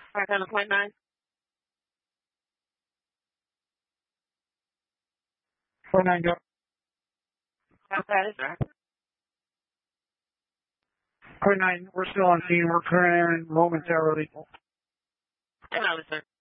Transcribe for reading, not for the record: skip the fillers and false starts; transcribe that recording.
5.9. Point 9, go. That is sir. Point 9, we're still on scene. We're clearing momentarily. Hello, sir.